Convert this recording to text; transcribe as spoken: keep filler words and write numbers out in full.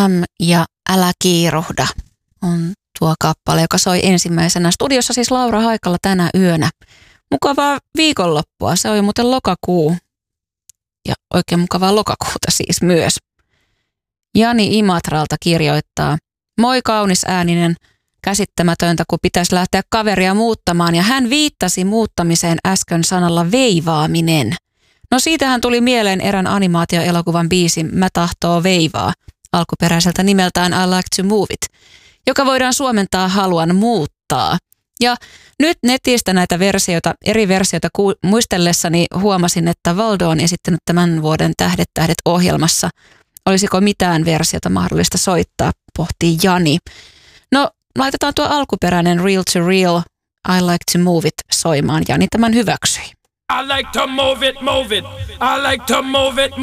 Come ja Älä kiiruhda on tuo kappale, joka soi ensimmäisenä. Studiossa siis Laura Haikala tänä yönä. Mukavaa viikonloppua. Se on jo muuten lokakuu. Ja oikein mukavaa lokakuuta siis myös. Jani Imatralta kirjoittaa: moi kaunis ääninen, käsittämätöntä, kun pitäisi lähteä kaveria muuttamaan. Ja hän viittasi muuttamiseen äsken sanalla veivaaminen. No siitähän tuli mieleen erään animaatioelokuvan biisi Mä tahtoo veivaa, alkuperäiseltä nimeltään I like to move it, joka voidaan suomentaa haluan muuttaa. Ja nyt netistä näitä versioita, eri versioita ku, muistellessani huomasin, että Valdo on esittänyt tämän vuoden Tähdet tähdet -ohjelmassa. Olisiko mitään versiota mahdollista soittaa, pohtii Jani. No, laitetaan tuo alkuperäinen Real to Real, I like to move it soimaan. Jani tämän hyväksyi. I like to move it, move it. I like to move it,